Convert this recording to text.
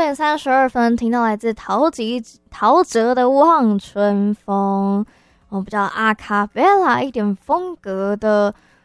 9点32分，听到来自陶喆的《望春风》，比较阿卡贝拉一点风格的